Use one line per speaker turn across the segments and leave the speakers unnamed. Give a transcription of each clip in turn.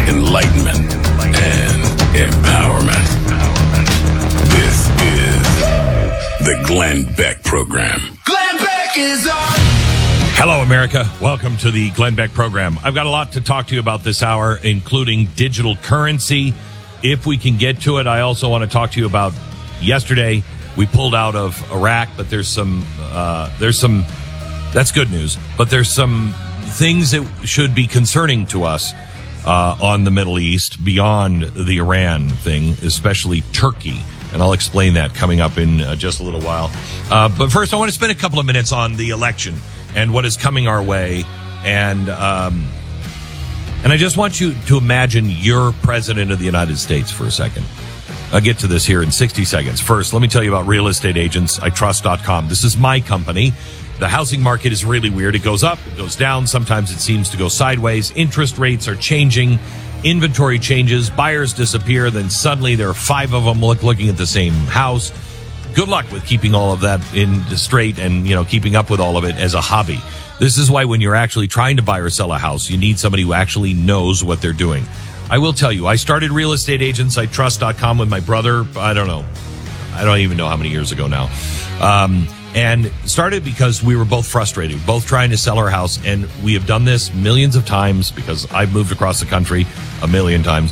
enlightenment, and empowerment. This is the Glenn Beck Program.
Glenn Beck is on!
Hello, America. Welcome to the Glenn Beck Program. I've got a lot to talk to you about this hour, including digital currency. If we can get to it, I also want to talk to you about yesterday. We pulled out of Iraq, but there's some, that's good news, but there's some things that should be concerning to us on the Middle East beyond the Iran thing, especially Turkey. And I'll explain that coming up in just a little while. But first, I want to spend a couple of minutes on the election and what is coming our way. And I just want you to imagine you're president of the United States for a second. I'll get to this here in 60 seconds. First, let me tell you about realestateagentsitrust.com. This is my company. The housing market is really weird. It goes up, it goes down. Sometimes it seems to go sideways. Interest rates are changing. Inventory changes. Buyers disappear. Then suddenly there are 5 of them looking at the same house. Good luck with keeping all of that in straight and, keeping up with all of it as a hobby. This is why when you're actually trying to buy or sell a house, you need somebody who actually knows what they're doing. I will tell you, I started realestateagentsitrust.com with my brother. I don't even know how many years ago now. And started because we were both frustrated, both trying to sell our house. And we have done this millions of times because I've moved across the country a million times.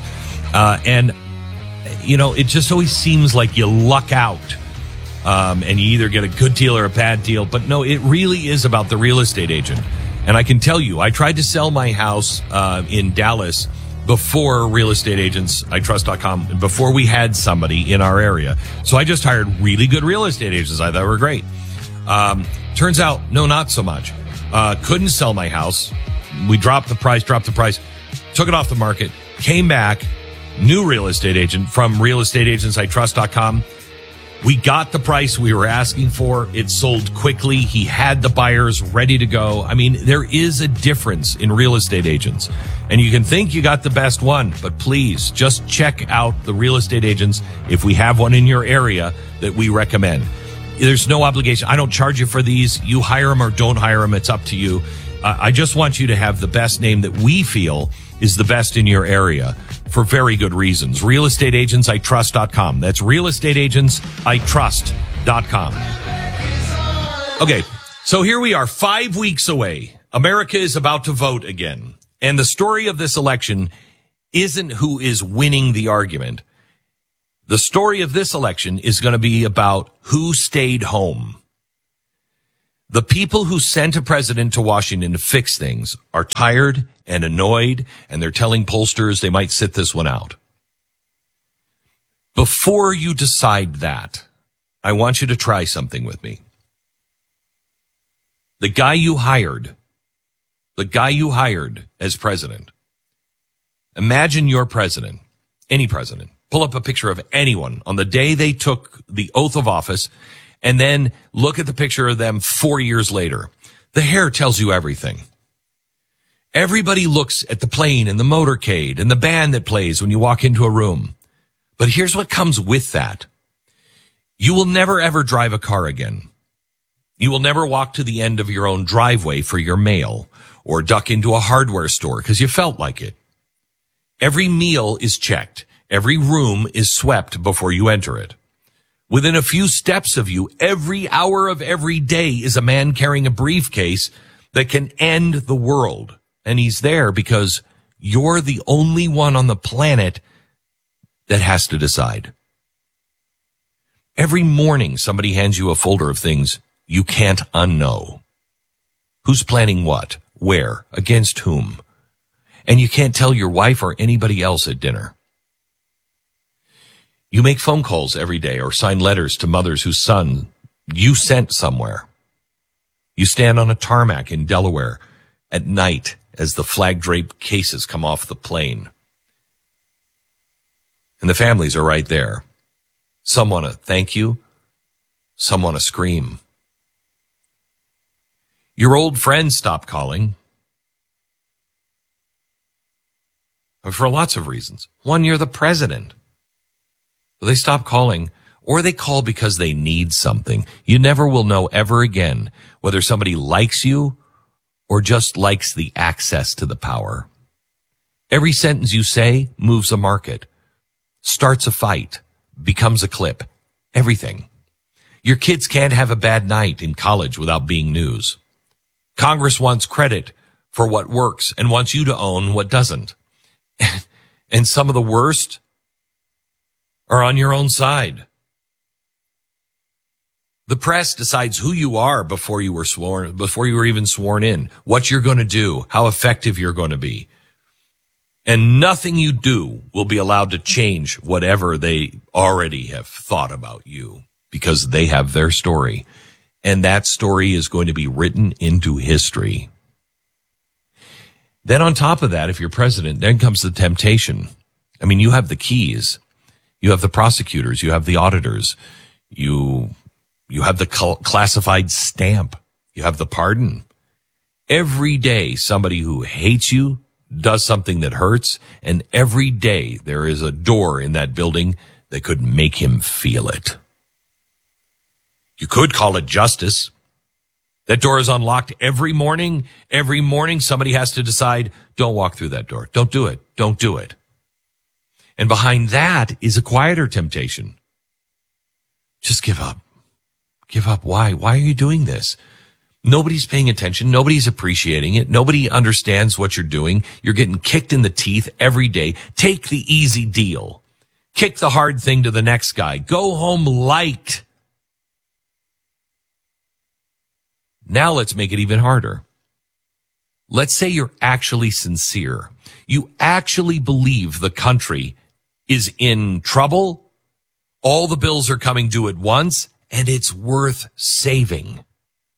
It just always seems like you luck out. And you either get a good deal or a bad deal. But no, it really is about the real estate agent. And I can tell you, I tried to sell my house in Dallas before realestateagentsitrust.com, before we had somebody in our area. So I just hired really good real estate agents. I thought were great. Turns out, no, not so much. Couldn't sell my house. We dropped the price, took it off the market, came back, new real estate agent from realestateagentsitrust.com. We got the price we were asking for. It sold quickly. He had the buyers ready to go. I mean, there is a difference in real estate agents. And you can think you got the best one, but please just check out the real estate agents if we have one in your area that we recommend. There's no obligation. I don't charge you for these. You hire them or don't hire them. It's up to you. I just want you to have the best name that we feel is the best in your area for very good reasons. Realestateagentsitrust.com. That's realestateagentsitrust.com. Okay, so here we are, 5 weeks away. America is about to vote again. And the story of this election isn't who is winning the argument. The story of this election is going to be about who stayed home. The people who sent a president to Washington to fix things are tired and annoyed, and they're telling pollsters they might sit this one out. Before you decide that, I want you to try something with me. The guy you hired as president, imagine your president, any president. Pull up a picture of anyone on the day they took the oath of office, and then look at the picture of them 4 years later. The hair tells you everything. Everybody looks at the plane and the motorcade and the band that plays when you walk into a room. But here's what comes with that. You will never ever drive a car again. You will never walk to the end of your own driveway for your mail or duck into a hardware store because you felt like it. Every meal is checked. Every room is swept before you enter it. Within a few steps of you, every hour of every day is a man carrying a briefcase that can end the world. And he's there because you're the only one on the planet that has to decide. Every morning, somebody hands you a folder of things you can't unknow. Who's planning what, where, against whom? And you can't tell your wife or anybody else at dinner. You make phone calls every day or sign letters to mothers whose son you sent somewhere. You stand on a tarmac in Delaware at night as the flag-draped cases come off the plane. And the families are right there. Some want to thank you. Some want to scream. Your old friends stop calling. For lots of reasons. One, you're the president. They stop calling, or they call because they need something. You never will know ever again whether somebody likes you or just likes the access to the power. Every sentence you say moves a market, starts a fight, becomes a clip. Everything. Your kids can't have a bad night in college without being news. Congress wants credit for what works and wants you to own what doesn't. And some of the worst are on your own side. The press decides who you are before you were even sworn in, what you're going to do, how effective you're going to be. And nothing you do will be allowed to change whatever they already have thought about you, because they have their story. And that story is going to be written into history. Then on top of that, if you're president, then comes the temptation. I mean, you have the keys. You have the prosecutors. You have the auditors. You have the classified stamp. You have the pardon. Every day, somebody who hates you does something that hurts, and every day there is a door in that building that could make him feel it. You could call it justice. That door is unlocked every morning. Every morning somebody has to decide, don't walk through that door. Don't do it. Don't do it. And behind that is a quieter temptation. Just give up. Give up. Why? Why are you doing this? Nobody's paying attention. Nobody's appreciating it. Nobody understands what you're doing. You're getting kicked in the teeth every day. Take the easy deal. Kick the hard thing to the next guy. Go home liked. Now let's make it even harder. Let's say you're actually sincere. You actually believe the country is in trouble. All the bills are coming due at once, and it's worth saving.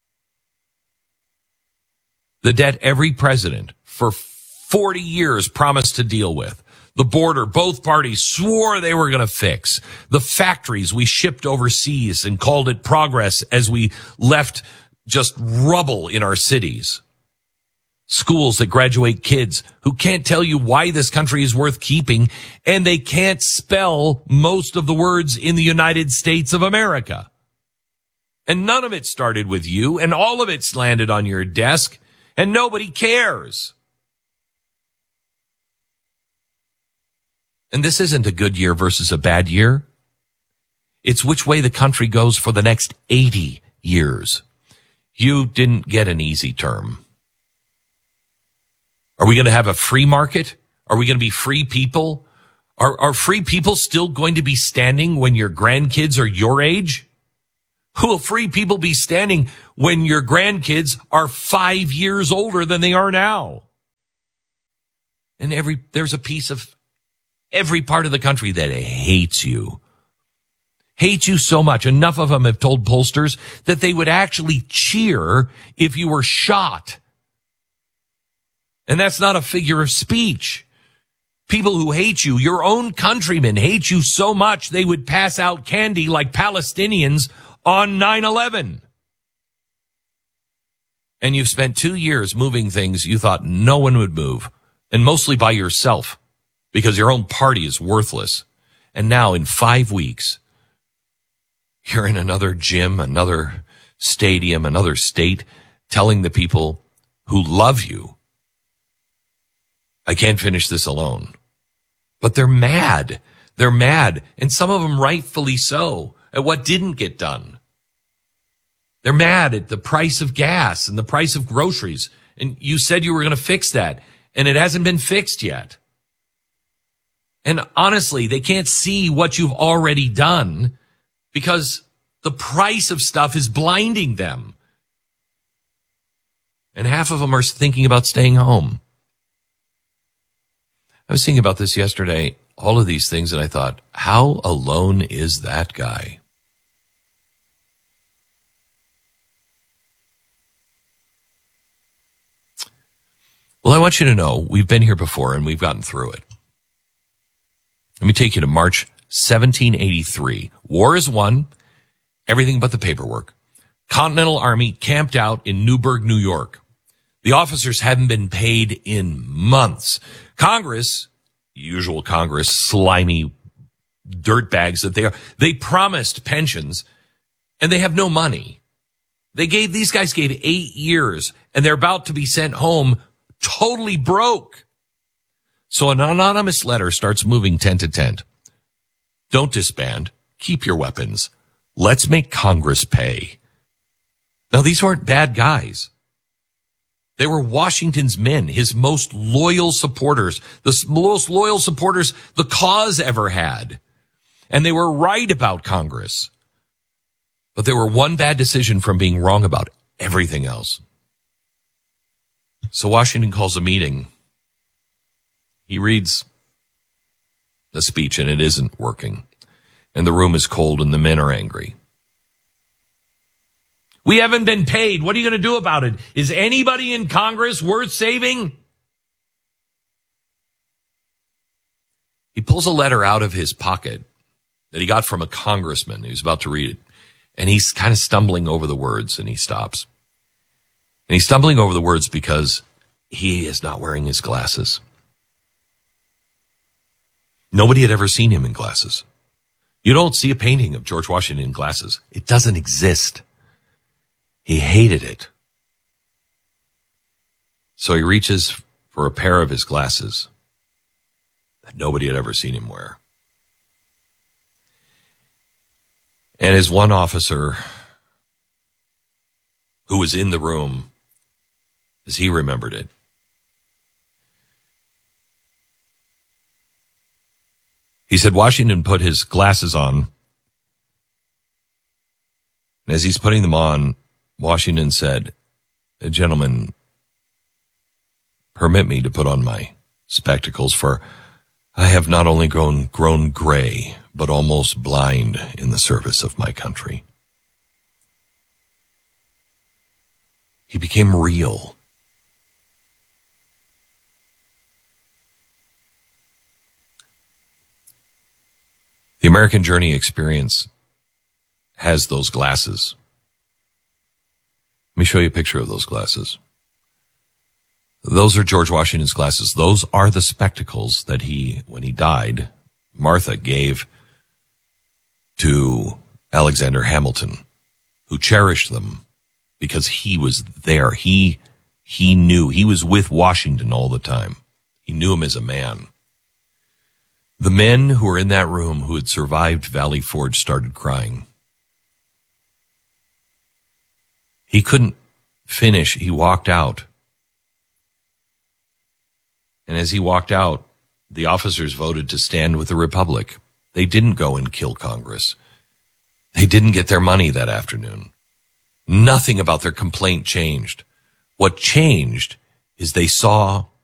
The debt every president for 40 years promised to deal with. The border, both parties swore they were going to fix. The factories we shipped overseas and called it progress as we left just rubble in our cities. Schools that graduate kids who can't tell you why this country is worth keeping, and they can't spell most of the words in the United States of America. And none of it started with you, and all of it's landed on your desk, and nobody cares. And this isn't a good year versus a bad year. It's which way the country goes for the next 80 years. You didn't get an easy term. Are we going to have a free market? Are we going to be free people? Are free people still going to be standing when your grandkids are your age? Who will free people be standing when your grandkids are 5 years older than they are now? And there's a piece of every part of the country that hates you. Hates you so much. Enough of them have told pollsters that they would actually cheer if you were shot. And that's not a figure of speech. People who hate you, your own countrymen, hate you so much they would pass out candy like Palestinians on 9/11. And you've spent 2 years moving things you thought no one would move, and mostly by yourself, because your own party is worthless. And now in 5 weeks, you're in another gym, another stadium, another state, telling the people who love you, I can't finish this alone. But they're mad. They're mad. And some of them rightfully so at what didn't get done. They're mad at the price of gas and the price of groceries. And you said you were going to fix that. And it hasn't been fixed yet. And honestly, they can't see what you've already done because the price of stuff is blinding them. And half of them are thinking about staying home. I was thinking about this yesterday, all of these things, and I thought, how alone is that guy? Well, I want you to know, we've been here before and we've gotten through it. Let me take you to March 1783. War is won, everything but the paperwork. Continental Army camped out in Newburgh, New York. The officers hadn't been paid in months. Congress, usual Congress, slimy dirtbags that they are, they promised pensions and they have no money. These guys gave 8 years and they're about to be sent home totally broke. So an anonymous letter starts moving tent to tent. Don't disband. Keep your weapons. Let's make Congress pay. Now, these weren't bad guys. They were Washington's men, his most loyal supporters, the most loyal supporters the cause ever had. And they were right about Congress. But they were one bad decision from being wrong about everything else. So Washington calls a meeting. He reads the speech, and it isn't working. And the room is cold, and the men are angry. We haven't been paid. What are you going to do about it? Is anybody in Congress worth saving? He pulls a letter out of his pocket that he got from a congressman. He was about to read it. And he's kind of stumbling over the words, and he stops. And he's stumbling over the words because he is not wearing his glasses. Nobody had ever seen him in glasses. You don't see a painting of George Washington in glasses. It doesn't exist. He hated it. So he reaches for a pair of his glasses that nobody had ever seen him wear. And as one officer who was in the room, as he remembered it, he said Washington put his glasses on. And as he's putting them on, Washington said, "Gentlemen, permit me to put on my spectacles, for I have not only grown gray, but almost blind in the service of my country." He became real. The American Journey experience has those glasses. Let me show you a picture of those glasses. Those are George Washington's glasses. Those are the spectacles that when he died, Martha gave to Alexander Hamilton, who cherished them because he was there. He knew. He was with Washington all the time. He knew him as a man. The men who were in that room who had survived Valley Forge started crying. He couldn't finish. He walked out. And as he walked out, the officers voted to stand with the Republic. They didn't go and kill Congress. They didn't get their money that afternoon. Nothing about their complaint changed. What changed is they saw